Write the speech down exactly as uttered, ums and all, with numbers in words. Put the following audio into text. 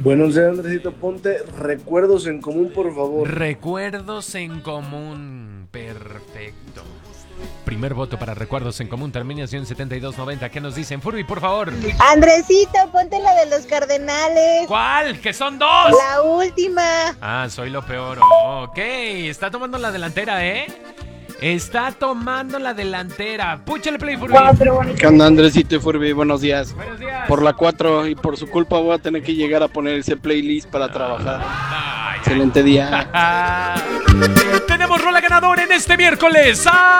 Buenos días, Andresito. Ponte recuerdos en común, por favor. Recuerdos en común. Perfecto. Primer voto para recuerdos en común, terminación setenta y dos noventa. ¿Qué nos dicen? Furby, por favor. Andresito, ponte la de los Cardenales. ¿Cuál? ¡Que son dos! La última. Ah, soy lo peor. Ok, está tomando la delantera, ¿eh? Está tomando la delantera. Púchale play, Furby. ¿Qué onda, Andresito y Furby? Buenos días. Buenos días. Por la cuatro y por su culpa voy a tener que llegar a poner ese playlist para trabajar. Ay, Excelente día. Tenemos rola ganadora en este miércoles. ¡Ah!